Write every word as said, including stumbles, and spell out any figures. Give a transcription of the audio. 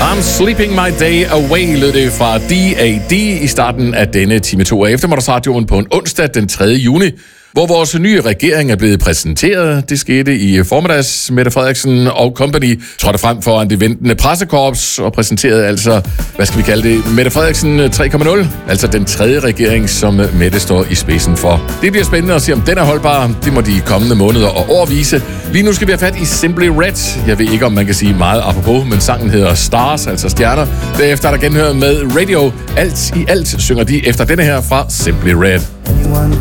I'm sleeping my day away, lød det fra D A D i starten af denne time to af Eftermiddagsradioen på en onsdag den tredje juni, hvor vores nye regering er blevet præsenteret. Det skete i formiddags. Mette Frederiksen og company trådte frem foran det ventende pressekorps og præsenterede altså, hvad skal vi kalde det, Mette Frederiksen tre punkt nul, altså den tredje regering, som Mette står i spidsen for. Det bliver spændende at se, om den er holdbar. Det må de kommende måneder og år vise. Lige nu skal vi have fat i Simply Red. Jeg ved ikke, om man kan sige meget apropos, men sangen hedder Stars, altså stjerner. Derefter er der genhørt med Radio. Alt i alt synger de efter denne her fra Simply Red. Anyone